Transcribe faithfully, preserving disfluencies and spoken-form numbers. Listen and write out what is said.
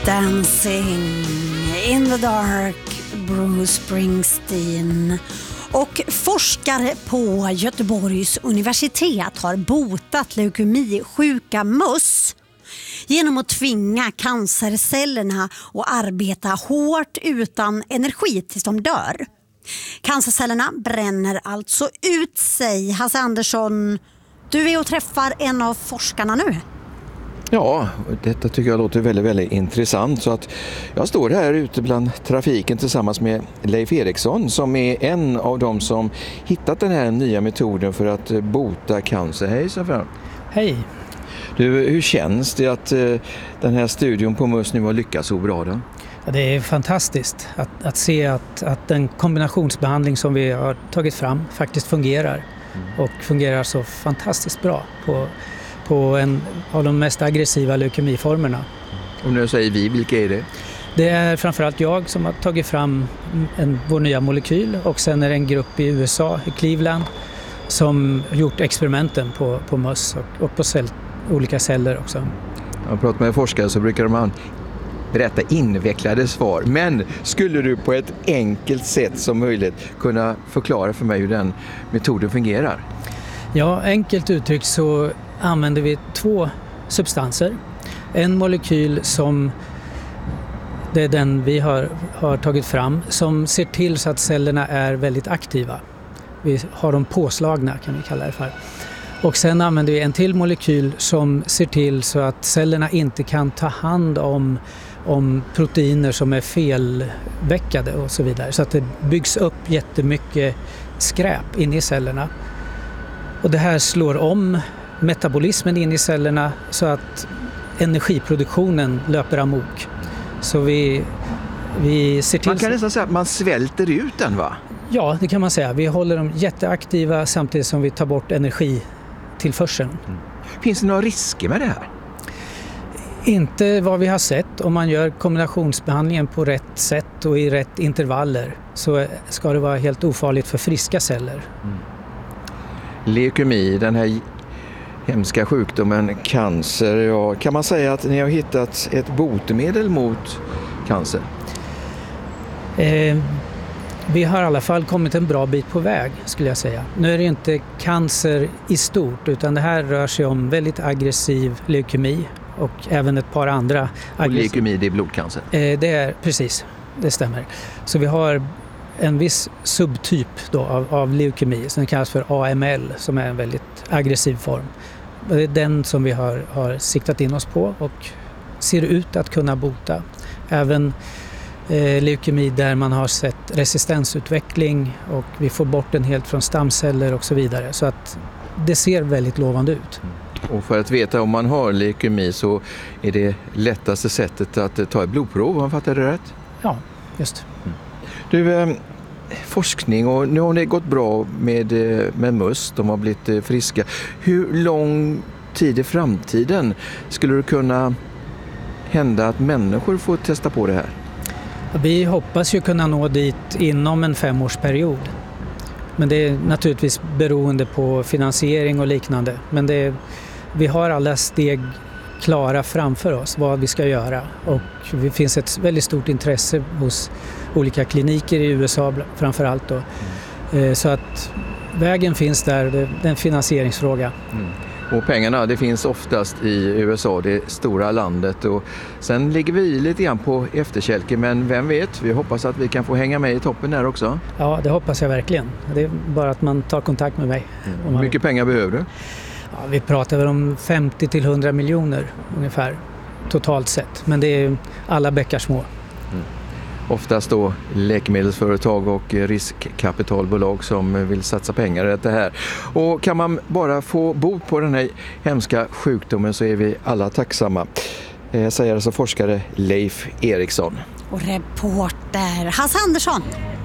Dancing in the dark, Bruce Springsteen. Och forskare på Göteborgs universitet har botat leukemisjuka möss genom att tvinga cancercellerna att arbeta hårt utan energi tills de dör. Cancercellerna bränner alltså ut sig. Hasse Andersson, du är och träffar en av forskarna nu. Ja, detta tycker jag låter väldigt, väldigt intressant. Så att jag står här ute bland trafiken tillsammans med Leif Eriksson som är en av dem som hittat den här nya metoden för att bota cancer. Hej Safran. Hej. Du, hur känns det att den här studion på möss nu har lyckats så bra då? Ja, det är fantastiskt att, att se att, att den kombinationsbehandling som vi har tagit fram faktiskt fungerar. Mm. Och fungerar så fantastiskt bra på på en av de mest aggressiva leukemiformerna. Och nu säger vi, vilka är det? Det är framförallt jag som har tagit fram en, vår nya molekyl och sen är det en grupp i U S A, i Cleveland, som gjort experimenten på, på möss och, och på cell, olika celler också. Jag pratar med forskare så brukar man berätta invecklade svar. Men skulle du på ett enkelt sätt som möjligt kunna förklara för mig hur den metoden fungerar? Ja, enkelt uttryckt så använder vi två substanser. En molekyl som det är den vi har, har tagit fram som ser till så att cellerna är väldigt aktiva. Vi har dem påslagna kan vi kalla det för. Och sen använder vi en till molekyl som ser till så att cellerna inte kan ta hand om, om proteiner som är felväckade och så vidare. Så att det byggs upp jättemycket skräp in i cellerna. Och det här slår om metabolismen in i cellerna så att energiproduktionen löper amok. Så vi, vi ser till... Man kan nästan säga att man svälter ut den, va? Ja, det kan man säga. Vi håller dem jätteaktiva samtidigt som vi tar bort energitillförseln. Mm. Finns det några risker med det här? Inte vad vi har sett. Om man gör kombinationsbehandlingen på rätt sätt och i rätt intervaller så ska det vara helt ofarligt för friska celler. Mm. Leukemi, den här hemska sjukdomen cancer, ja, kan man säga att ni har hittat ett botemedel mot cancer? Eh, vi har i alla fall kommit en bra bit på väg skulle jag säga. Nu är det inte cancer i stort utan det här rör sig om väldigt aggressiv leukemi och även ett par andra. Och leukemi, det är blodcancer? Eh, det är precis, det stämmer. Så vi har en viss subtyp då av, av leukemi som kallas för A M L som är en väldigt aggressiv form. Det är den som vi har, har siktat in oss på och ser ut att kunna bota. Även eh, leukemi där man har sett resistensutveckling och vi får bort den helt från stamceller och så vidare. Så att det ser väldigt lovande ut. Och för att veta om man har leukemi så är det lättaste sättet att ta ett blodprov, om man fattar det rätt? Ja, just. Mm. Du, eh, forskning och nu har det gått bra med, med möss, de har blivit friska. Hur lång tid i framtiden skulle det kunna hända att människor får testa på det här? Vi hoppas ju kunna nå dit inom en femårsperiod. Men det är naturligtvis beroende på finansiering och liknande. Men det är, vi har alla steg klara framför oss vad vi ska göra och det finns ett väldigt stort intresse hos olika kliniker i U S A framförallt då. Mm. Så att vägen finns där, det är en finansieringsfråga. Mm. Och pengarna, det finns oftast i U S A, det stora landet och sen ligger vi lite grann på efterkälken men vem vet, vi hoppas att vi kan få hänga med i toppen där också. Ja, det hoppas jag verkligen. Det är bara att man tar kontakt med mig. Mm. Hur mycket pengar behöver du? Ja, vi pratar väl om femtio till hundra miljoner ungefär totalt sett. Men det är alla bäckar små. Mm. Oftast då läkemedelsföretag och riskkapitalbolag som vill satsa pengar i det här. Och kan man bara få bot på den här hemska sjukdomen så är vi alla tacksamma. Säger alltså forskare Leif Eriksson. Och reporter Hasse Andersson.